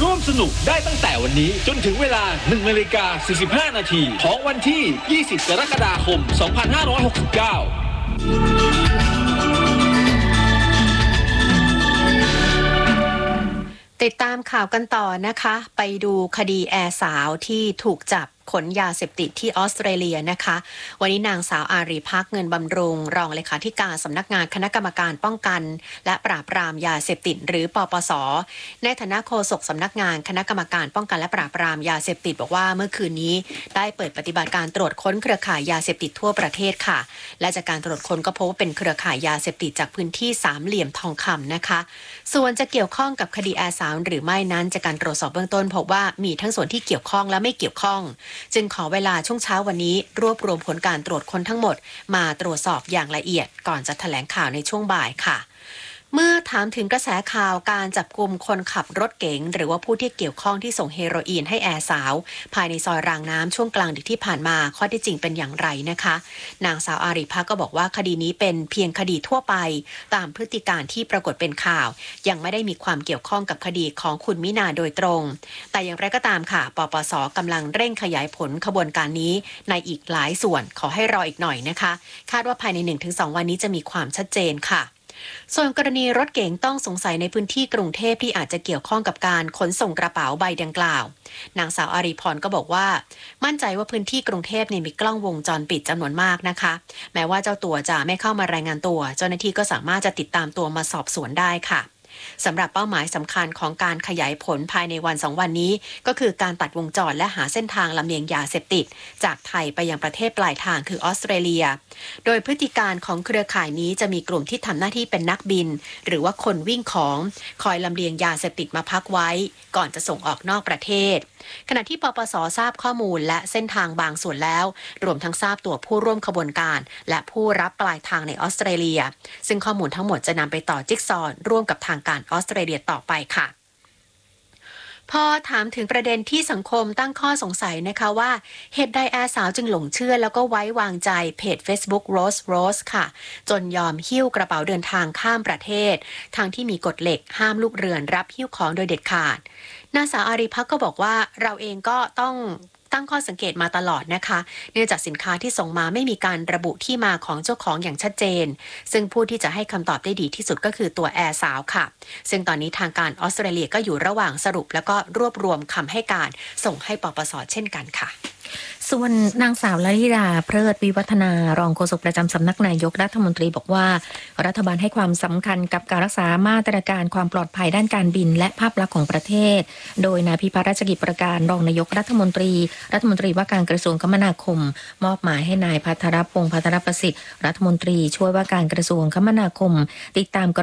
ร่วมสนุกได้ตั้งแต่วันนี้จนถึงเวลา 1:45 นาทีของวันที่ 20 กรกฎาคม 2569 ติดตามข่าวกันต่อนะคะไปดูคดีแอร์สาวที่ถูกจับขนยาเสพติดที่ออสเตรเลียนะคะวันนี้นางสาวอารีภักเงินบำรุงรองเลขาธิการสำนักงานคณะกรรมการป้องกันและปราบปรามยาเสพติดหรือปปส.ในฐานะโฆษกสำนักงานคณะกรรมการป้องกันและปราบปรามยาเสพติดบอกว่าเมื่อคืนนี้ได้เปิดปฏิบัติการตรวจค้นเครือข่ายยาเสพติดทั่วประเทศค่ะและจากการตรวจค้นก็พบว่าเป็นเครือข่ายยาเสพติดจากพื้นที่สามเหลี่ยมทองคำนะคะส่วนจะเกี่ยวข้องกับคดีแอร์สาวหรือไม่นั้นจากการตรวจสอบเบื้องต้นพบว่ามีทั้งส่วนที่เกี่ยวข้องและไม่เกี่ยวข้องจึงขอเวลาช่วงเช้าวันนี้รวบรวมผลการตรวจค้นทั้งหมดมาตรวจสอบอย่างละเอียดก่อนจะแถลงข่าวในช่วงบ่ายค่ะเมื่อถามถึงกระแสข่าวการจับกุมคนขับรถเก๋งหรือว่าผู้ที่เกี่ยวข้องที่ส่งเฮโรอีนให้แอร์สาวภายในซอยรางน้ำช่วงกลางดึกที่ผ่านมาข้อที่จริงเป็นอย่างไรนะคะนางสาวอารีภักก็บอกว่าคดีนี้เป็นเพียงคดีทั่วไปตามพฤติการที่ปรากฏเป็นข่าวยังไม่ได้มีความเกี่ยวข้องกับคดีของคุณมินาโดยตรงแต่อย่างไรก็ตามค่ะปปส.กำลังเร่งขยายผลขบวนการนี้ในอีกหลายส่วนขอให้รออีกหน่อยนะคะคาดว่าภายใน 1-2 วันนี้จะมีความชัดเจนค่ะส่วนกรณีรถเก๋งต้องสงสัยในพื้นที่กรุงเทพที่อาจจะเกี่ยวข้องกับการขนส่งกระเป๋าใบดังกล่าวนางสาวอารีพรก็บอกว่ามั่นใจว่าพื้นที่กรุงเทพมีกล้องวงจรปิดจำนวนมากนะคะแม้ว่าเจ้าตัวจะไม่เข้ามารายงานตัวเจ้าหน้าที่ก็สามารถจะติดตามตัวมาสอบสวนได้ค่ะสำหรับเป้าหมายสำคัญของการขยายผลภายในวัน2วันนี้ก็คือการตัดวงจรและหาเส้นทางลำเลียงยาเสพติดจากไทยไปยังประเทศปลายทางคือออสเตรเลียโดยพฤติการของเครือข่ายนี้จะมีกลุ่มที่ทำหน้าที่เป็นนักบินหรือว่าคนวิ่งของคอยลำเลียงยาเสพติดมาพักไว้ก่อนจะส่งออกนอกประเทศขณะที่ปปส.ทราบข้อมูลและเส้นทางบางส่วนแล้วรวมทั้งทราบตัวผู้ร่วมขบวนการและผู้รับปลายทางในออสเตรเลียซึ่งข้อมูลทั้งหมดจะนำไปต่อจิ๊กซอว์ร่วมกับทางการออสเตรเลียต่อไปค่ะพอถามถึงประเด็นที่สังคมตั้งข้อสงสัยนะคะว่าเหตุใดแอร์สาวจึงหลงเชื่อแล้วก็ไว้วางใจเพจ Facebook Rose ค่ะจนยอมหิ้วกระเป๋าเดินทางข้ามประเทศทางที่มีกฎเหล็กห้ามลูกเรือนรับหิ้วของโดยเด็ดขาดนางสาวอารีภักก็บอกว่าเราเองก็ต้องตั้งข้อสังเกตมาตลอดนะคะเนื่องจากสินค้าที่ส่งมาไม่มีการระบุที่มาของเจ้าของอย่างชัดเจนซึ่งผู้ที่จะให้คำตอบได้ดีที่สุดก็คือตัวแอร์สาวค่ะซึ่งตอนนี้ทางการออสเตรเลียก็อยู่ระหว่างสรุปแล้วก็รวบรวมคำให้การส่งให้ปปส.เช่นกันค่ะส่วนนางสาวลลิดาเพลิดวิวัฒนารองโฆษกประจำสำนักนายกรัฐมนตรีบอกว่ารัฐบาลให้ความสำคัญกับการรักษามาตรการความปลอดภัยด้านการบินและภาพลักษณ์ของประเทศโดยนายพิพัฒน์รัชกิจประการรองนายกรัฐมนตรีว่าการกระทรวงคมนาคมมอบหมายให้นายภัทรพงษ์ภัทรประสิทธิ์รัฐมนตรีช่วยว่าการกระทรวงคมนาคมติดตาม